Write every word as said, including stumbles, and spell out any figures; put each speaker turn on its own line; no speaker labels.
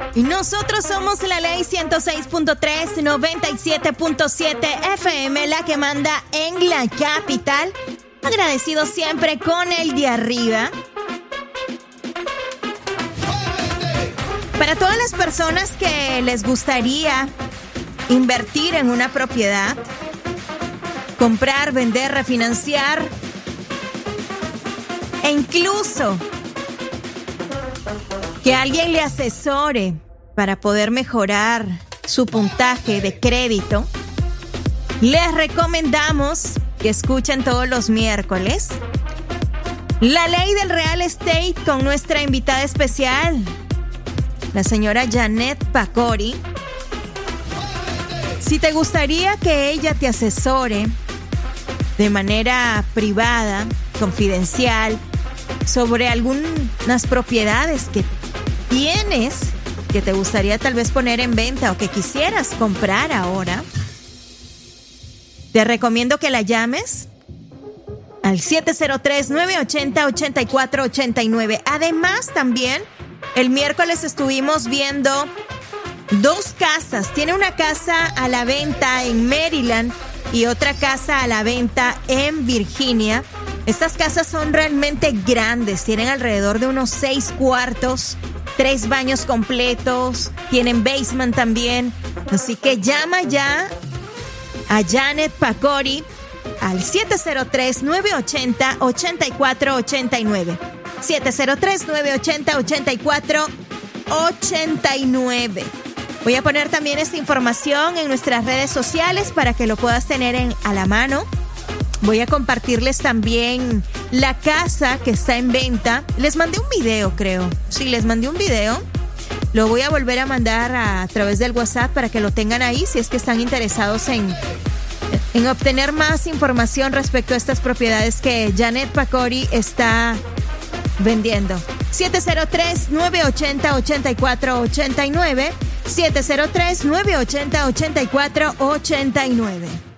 Y nosotros somos la ley ciento seis punto tres, noventa y siete punto siete F M, la que manda en la capital. Agradecido siempre con el de arriba. Para todas las personas que les gustaría invertir en una propiedad, comprar, vender, refinanciar e incluso que alguien le asesore para poder mejorar su puntaje de crédito, les recomendamos que escuchen todos los miércoles La Ley del Real Estate con nuestra invitada especial, la señora Janet Pacori. Si te gustaría que ella te asesore de manera privada, confidencial, sobre algunas propiedades que tienes, que te gustaría tal vez poner en venta o que quisieras comprar ahora, te recomiendo que la llames al siete cero tres, nueve ocho cero, ocho cuatro ocho nueve. Además, también el miércoles estuvimos viendo dos casas. Tiene una casa a la venta en Maryland y otra casa a la venta en Virginia. Estas casas son realmente grandes, tienen alrededor de unos seis cuartos, tres baños completos, tienen basement también. Así que llama ya a Janet Pacori al siete cero tres, nueve ocho cero, ocho cuatro ocho nueve. siete cero tres, nueve ocho cero, ocho cuatro ocho nueve. Voy a poner también esta información en nuestras redes sociales para que lo puedas tener en, a la mano. Voy a compartirles también la casa que está en venta. Les mandé un video, creo. Sí, les mandé un video. Lo voy a volver a mandar a, a través del WhatsApp para que lo tengan ahí si es que están interesados en, en obtener más información respecto a estas propiedades que Janet Pacori está vendiendo. siete cero tres, nueve ocho cero, ocho cuatro ocho nueve. siete cero tres, nueve ocho cero, ocho cuatro ocho nueve.